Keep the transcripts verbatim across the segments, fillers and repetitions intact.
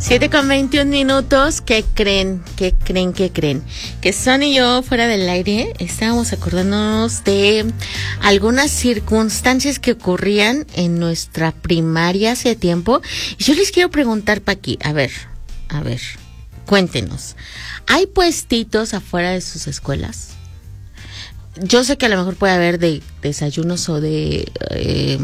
siete con veintiún minutos. ¿Qué creen? ¿Qué creen? ¿Qué creen? Que Son y yo, fuera del aire, estábamos acordándonos de algunas circunstancias que ocurrían en nuestra primaria hace tiempo. Y yo les quiero preguntar, Paqui, a ver, a ver, cuéntenos. ¿Hay puestitos afuera de sus escuelas? Yo sé que a lo mejor puede haber de desayunos o de... Eh,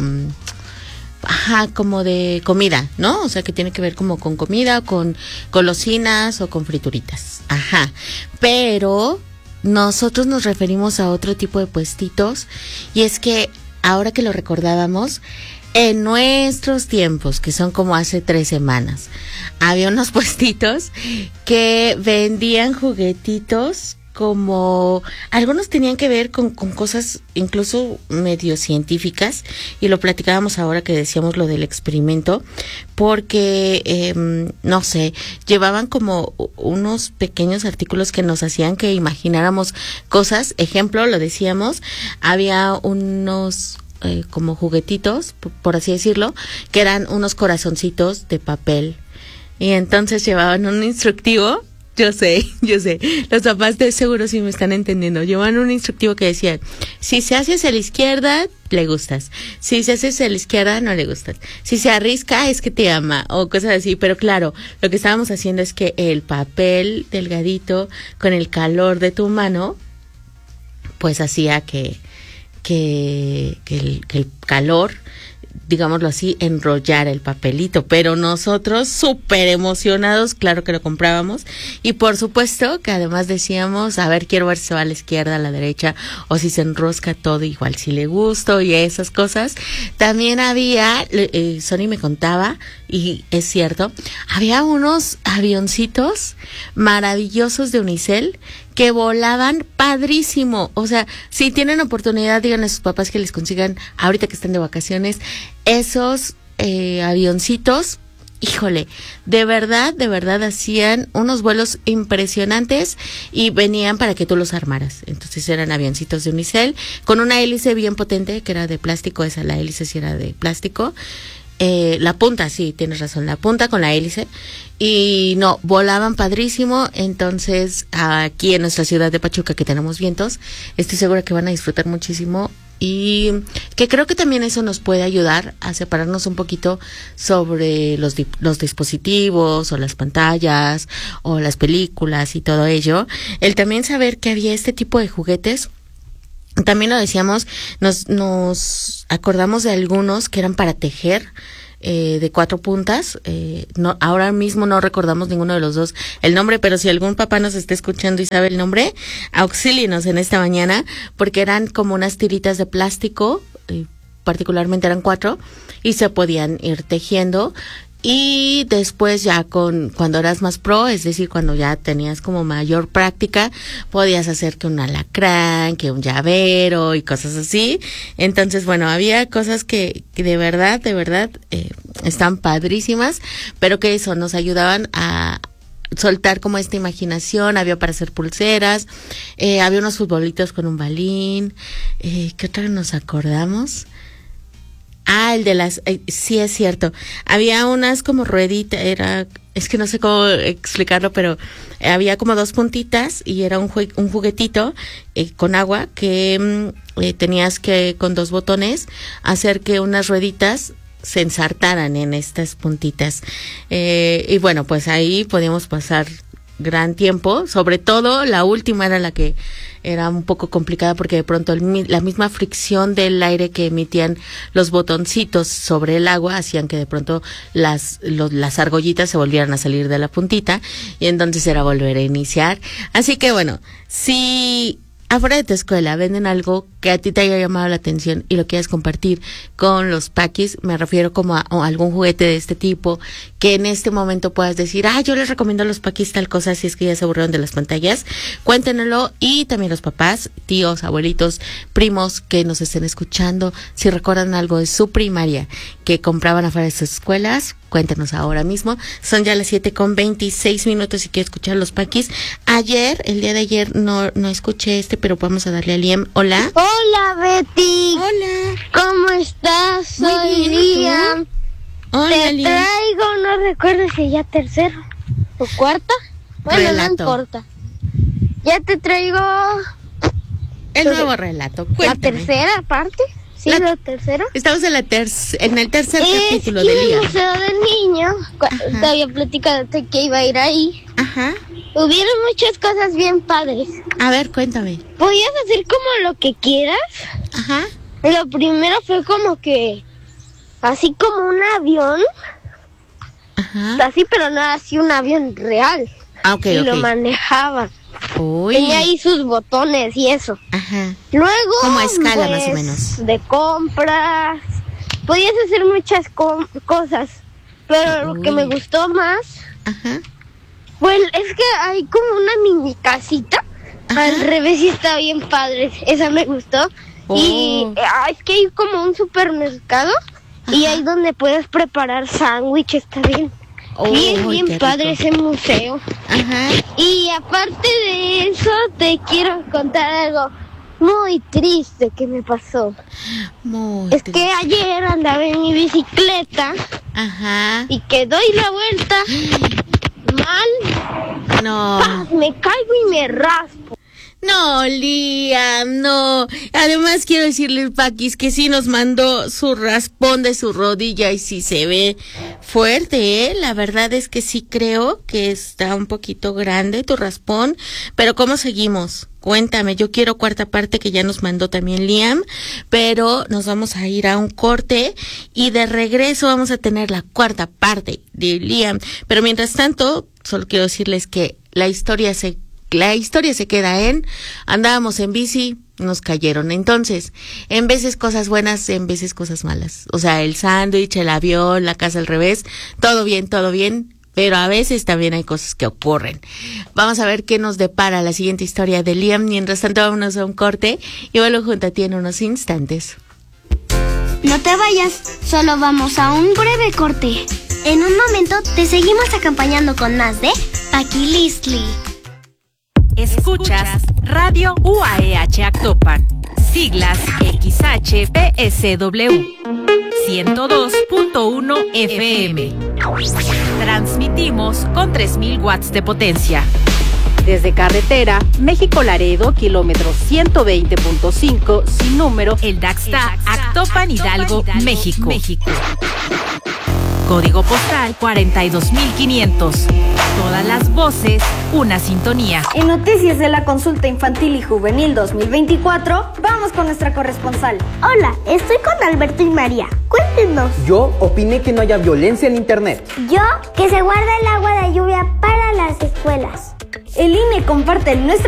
Ajá, como de comida, ¿no? O sea, que tiene que ver como con comida, con golosinas o con frituritas. Ajá. Pero nosotros nos referimos a otro tipo de puestitos. Y es que ahora que lo recordábamos, en nuestros tiempos, que son como hace tres semanas, había unos puestitos que vendían juguetitos. Como algunos tenían que ver con, con cosas incluso medio científicas, y lo platicábamos ahora que decíamos lo del experimento, porque eh, no sé, llevaban como unos pequeños artículos que nos hacían que imagináramos cosas. Ejemplo, lo decíamos, había unos eh, como juguetitos, por, por así decirlo, que eran unos corazoncitos de papel, y entonces llevaban un instructivo. Yo sé, yo sé, los papás de seguro sí me están entendiendo. Llevan un instructivo que decía, si se hace hacia la izquierda, le gustas. Si se hace hacia la izquierda, no le gustas. Si se arrisca, es que te ama, o cosas así. Pero claro, lo que estábamos haciendo es que el papel delgadito, con el calor de tu mano, pues hacía que, que, que, el, que el calor, digámoslo así, enrollar el papelito. Pero nosotros súper emocionados, claro que lo comprábamos, y por supuesto que además decíamos, a ver, quiero ver si se va a la izquierda, a la derecha, o si se enrosca todo igual, si le gusto, y esas cosas. También había, eh, Sony me contaba, y es cierto, había unos avioncitos maravillosos de Unicel que volaban padrísimo. O sea, si tienen oportunidad, díganle a sus papás que les consigan, ahorita que están de vacaciones, esos eh, avioncitos. Híjole, de verdad, de verdad hacían unos vuelos impresionantes y venían para que tú los armaras. Entonces eran avioncitos de Unicel con una hélice bien potente que era de plástico. Esa, la hélice sí era de plástico. Eh, la punta, sí, tienes razón, la punta con la hélice. Y no, volaban padrísimo. Entonces, aquí en nuestra ciudad de Pachuca, que tenemos vientos, estoy segura que van a disfrutar muchísimo. Y que creo que también eso nos puede ayudar a separarnos un poquito sobre los, di- los dispositivos o las pantallas o las películas y todo ello. El también saber que había este tipo de juguetes. También lo decíamos, nos, nos acordamos de algunos que eran para tejer, eh, de cuatro puntas. Eh, no, ahora mismo no recordamos ninguno de los dos el nombre, pero si algún papá nos está escuchando y sabe el nombre, auxílienos en esta mañana, porque eran como unas tiritas de plástico, eh, particularmente eran cuatro, y se podían ir tejiendo. Y después ya con, cuando eras más pro, es decir, cuando ya tenías como mayor práctica, podías hacer que un alacrán, que un llavero y cosas así. Entonces, bueno, había cosas que, que de verdad, de verdad, eh, están padrísimas, pero que eso nos ayudaban a soltar como esta imaginación. Había para hacer pulseras, eh, había unos futbolitos con un balín. Eh, ¿qué otra nos acordamos? Ah, el de las, eh, sí es cierto, había unas como rueditas, era, es que no sé cómo explicarlo, pero había como dos puntitas y era un, jue, un juguetito eh, con agua que eh, tenías que con dos botones hacer que unas rueditas se ensartaran en estas puntitas. Eh, y bueno, pues ahí podíamos pasar gran tiempo. Sobre todo la última era la que era un poco complicada, porque de pronto el, la misma fricción del aire que emitían los botoncitos sobre el agua hacían que de pronto las los, las argollitas se volvieran a salir de la puntita, y entonces era volver a iniciar. Así que bueno, si afuera de tu escuela venden algo que a ti te haya llamado la atención y lo quieras compartir con los paquis, me refiero como a, a algún juguete de este tipo, que en este momento puedas decir, ah, yo les recomiendo a los paquis tal cosa, si es que ya se aburrieron de las pantallas, cuéntenlo. Y también los papás, tíos, abuelitos, primos que nos estén escuchando, si recuerdan algo de su primaria que compraban afuera de sus escuelas, cuéntenos ahora mismo. Son ya las siete con veintiséis minutos si quieres escuchar los paquis. Ayer, el día de ayer, no, no escuché este, pero vamos a darle a Liam. Hola. Hola, Betty. Hola. ¿Cómo estás? Muy Soy bien, ¿y tú? Liam. Hola, Te Liam. traigo no recuerdo si ya tercero o cuarta. Bueno, Relato. no importa. Ya te traigo El nuevo relato. la Cuéntame. tercera parte. Sí, La- la, tercera. Estamos en, la ter- en el tercer Es capítulo que de en el Liam. Museo del Niño, cu- Ajá. te había platicado que iba a ir ahí. Ajá. Hubieron muchas cosas bien padres. A ver, cuéntame. Podías hacer como lo que quieras. Ajá. Lo primero fue como que, así como un avión, Ajá. así, pero no así un avión real. Ah, ok, y lo ok. manejaba. Uy. Tenía ahí sus botones y eso. Ajá. Luego, Como a escala, pues, más o menos. de compras. Podías hacer muchas com- cosas. Pero lo que Uy. me gustó más, Ajá. pues es que hay como una mini casita. Ajá. Al revés y está bien padre. Esa me gustó. Oh. Y ah, es que hay como un supermercado. Y Ajá. ahí donde puedes preparar sándwich. Está bien. Oh, bien, qué bien rico. padre ese museo. Ajá. Y aparte de eso, te quiero contar algo muy triste que me pasó. Muy Es triste. que ayer andaba en mi bicicleta Ajá. y que doy la vuelta mal, No. ¡pah! Me caigo y me raspo. No, Liam, no. Además quiero decirle, Paquis, que sí nos mandó su raspón de su rodilla y sí se ve fuerte, ¿eh? La verdad es que sí creo que está un poquito grande tu raspón, pero ¿cómo seguimos? Cuéntame, yo quiero cuarta parte que ya nos mandó también Liam, pero nos vamos a ir a un corte y de regreso vamos a tener la cuarta parte de Liam. Pero mientras tanto, solo quiero decirles que la historia se La historia se queda en, andábamos en bici, nos cayeron. Entonces, en veces cosas buenas, en veces cosas malas. O sea, el sándwich, el avión, la casa al revés, todo bien, todo bien, pero a veces también hay cosas que ocurren. Vamos a ver qué nos depara la siguiente historia de Liam. Mientras tanto, vámonos a un corte y vuelvo junto a ti en unos instantes. No te vayas, solo vamos a un breve corte. En un momento te seguimos acompañando con más de Paqui Listli. Escuchas Radio U A E H Actopan, siglas X H P S W, ciento dos punto uno F M. Transmitimos con tres mil watts de potencia. Desde carretera, México-Laredo, kilómetro ciento veinte punto cinco, sin número, el Daxta, Actopan, Hidalgo, México. México. Código postal cuarenta y dos mil quinientos. Todas las voces, una sintonía. En noticias de la consulta infantil y juvenil dos mil veinticuatro, vamos con nuestra corresponsal. Hola, estoy con Alberto y María. Cuéntenos. Yo opiné que no haya violencia en internet. Yo, que se guarda el agua de lluvia para las escuelas. El I N E comparte nuestra